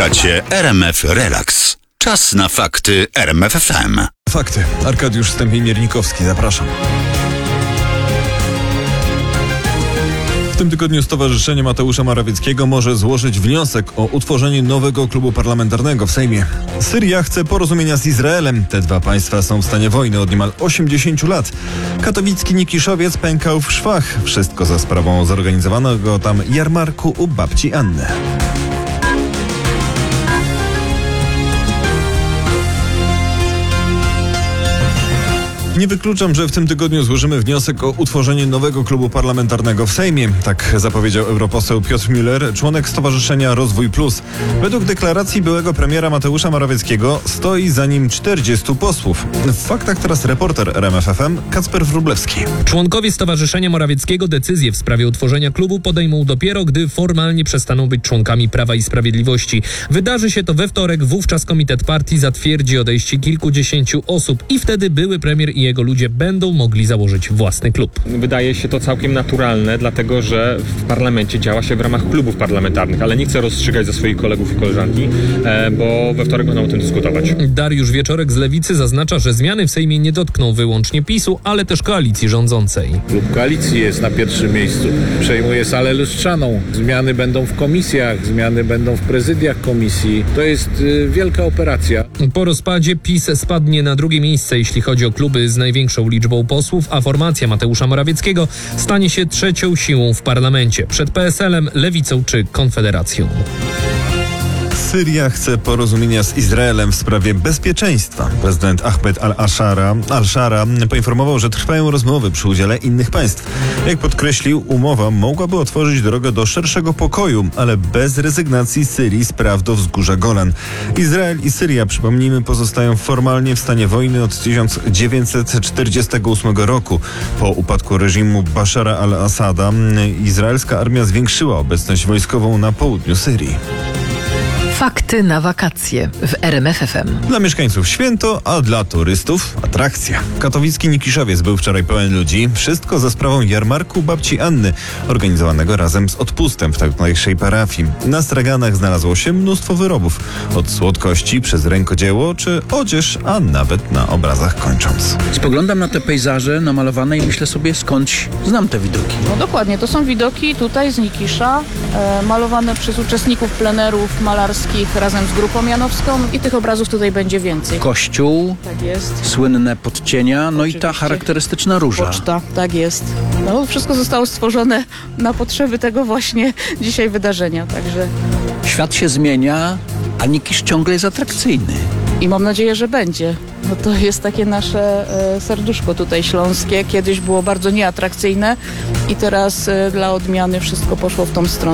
Słuchacie RMF Relax. Czas na fakty RMF FM. Fakty. Arkadiusz Stępień-Miernikowski, zapraszam. W tym tygodniu Stowarzyszenie Mateusza Morawieckiego może złożyć wniosek o utworzenie nowego klubu parlamentarnego w Sejmie. Syria chce porozumienia z Izraelem. Te dwa państwa są w stanie wojny od niemal 80 lat. Katowicki Nikiszowiec pękał w szwach. Wszystko za sprawą zorganizowanego tam jarmarku u babci Anny. Nie wykluczam, że w tym tygodniu złożymy wniosek o utworzenie nowego klubu parlamentarnego w Sejmie. Tak zapowiedział europoseł Piotr Müller, członek Stowarzyszenia Rozwój Plus. Według deklaracji byłego premiera Mateusza Morawieckiego stoi za nim 40 posłów. W faktach teraz reporter RMF FM Kacper Wróblewski. Członkowie Stowarzyszenia Morawieckiego decyzję w sprawie utworzenia klubu podejmą dopiero, gdy formalnie przestaną być członkami Prawa i Sprawiedliwości. Wydarzy się to we wtorek, wówczas komitet partii zatwierdzi odejście kilkudziesięciu osób i wtedy były premier i jego ludzie będą mogli założyć własny klub. Wydaje się to całkiem naturalne, dlatego że w parlamencie działa się w ramach klubów parlamentarnych, ale nie chcę rozstrzygać za swoich kolegów i koleżanki, bo we wtorek będą o tym dyskutować. Dariusz Wieczorek z Lewicy zaznacza, że zmiany w Sejmie nie dotkną wyłącznie PiS-u, ale też koalicji rządzącej. Klub koalicji jest na pierwszym miejscu. Przejmuje salę lustrzaną. Zmiany będą w komisjach, zmiany będą w prezydiach komisji. To jest wielka operacja. Po rozpadzie PiS spadnie na drugie miejsce, jeśli chodzi o kluby z największą liczbą posłów, a formacja Mateusza Morawieckiego stanie się trzecią siłą w parlamencie, przed PSL-em, Lewicą czy Konfederacją. Syria chce porozumienia z Izraelem w sprawie bezpieczeństwa. Prezydent Ahmed al-Shara poinformował, że trwają rozmowy przy udziale innych państw. Jak podkreślił, umowa mogłaby otworzyć drogę do szerszego pokoju, ale bez rezygnacji Syrii z praw do wzgórza Golan. Izrael i Syria, przypomnijmy, pozostają formalnie w stanie wojny od 1948 roku. Po upadku reżimu Bashara al-Assada izraelska armia zwiększyła obecność wojskową na południu Syrii. Fakty na wakacje w RMF FM. Dla mieszkańców święto, a dla turystów atrakcja. Katowicki Nikiszowiec był wczoraj pełen ludzi. Wszystko za sprawą jarmarku babci Anny, organizowanego razem z odpustem w tamtejszej parafii. Na straganach znalazło się mnóstwo wyrobów. Od słodkości przez rękodzieło czy odzież, a nawet na obrazach kończąc. Spoglądam na te pejzaże namalowane i myślę sobie, skądś znam te widoki. No dokładnie, to są widoki tutaj z Nikisza, malowane przez uczestników plenerów malarskich razem z grupą janowską i tych obrazów tutaj będzie więcej. Kościół, Tak jest. słynne podcienia, no Oczywiście. i ta charakterystyczna róża. Poczta, tak jest. No, wszystko zostało stworzone na potrzeby tego właśnie dzisiaj wydarzenia, także Świat się zmienia, a Nikisz ciągle jest atrakcyjny. i mam nadzieję, że będzie. No to jest takie nasze serduszko tutaj śląskie. Kiedyś było bardzo nieatrakcyjne i teraz dla odmiany wszystko poszło w tą stronę.